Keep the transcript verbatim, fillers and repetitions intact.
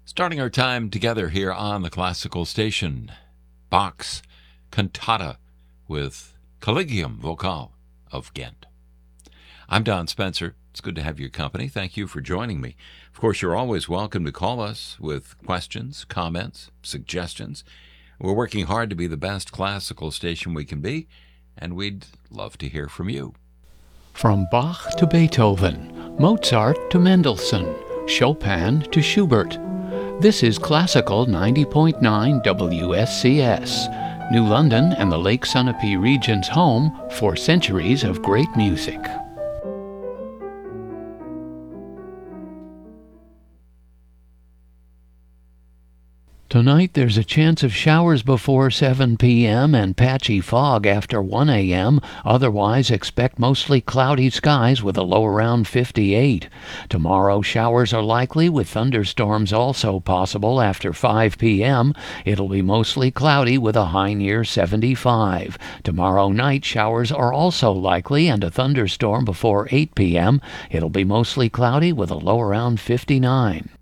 Starting our time together here on the Classical Station, Bach's Cantata with Collegium Vocal of Ghent. I'm Don Spencer. It's good to have your company. Thank you for joining me. Of course, you're always welcome to call us with questions, comments, suggestions. We're working hard to be the best classical station we can be, and we'd love to hear from you. From Bach to Beethoven, Mozart to Mendelssohn, Chopin to Schubert. This is Classical ninety point nine W S C S, New London and the Lake Sunapee region's home for centuries of great music. Tonight there's a chance of showers before seven p.m. and patchy fog after one a.m. Otherwise, expect mostly cloudy skies with a low around fifty-eight. Tomorrow, showers are likely with thunderstorms also possible after five p.m. It'll be mostly cloudy with a high near seventy-five. Tomorrow night, showers are also likely and a thunderstorm before eight p.m. It'll be mostly cloudy with a low around fifty-nine.